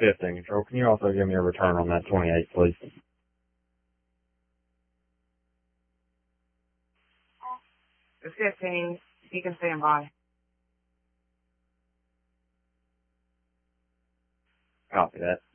15, Control. Can you also give me a return on that 28, please? It's 15. You can stand by. Copy that.